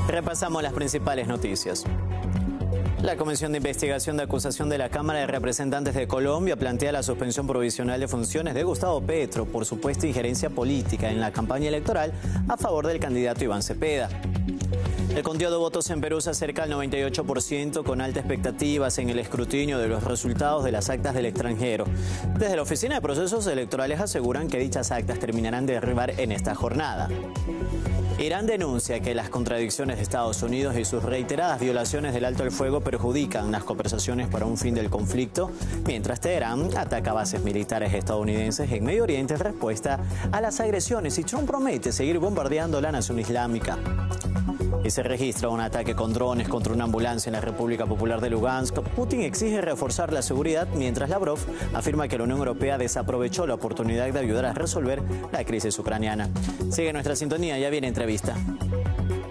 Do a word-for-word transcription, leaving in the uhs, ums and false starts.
Repasamos las principales noticias. La Comisión de Investigación de Acusación de la Cámara de Representantes de Colombia plantea la suspensión provisional de funciones de Gustavo Petro por supuesta injerencia política en la campaña electoral a favor del candidato Iván Cepeda. El conteo de votos en Perú se acerca al noventa y ocho por ciento, con altas expectativas en el escrutinio de los resultados de las actas del extranjero. Desde la Oficina de Procesos Electorales aseguran que dichas actas terminarán de derribar en esta jornada. Irán denuncia que las contradicciones de Estados Unidos y sus reiteradas violaciones del alto el fuego perjudican las conversaciones para un fin del conflicto, mientras Teherán ataca bases militares estadounidenses en Medio Oriente en respuesta a las agresiones, y Trump promete seguir bombardeando la nación islámica. Y se registra un ataque con drones contra una ambulancia en la República Popular de Lugansk. Putin exige reforzar la seguridad, mientras Lavrov afirma que la Unión Europea desaprovechó la oportunidad de ayudar a resolver la crisis ucraniana. Sigue nuestra sintonía, ya viene entrevista.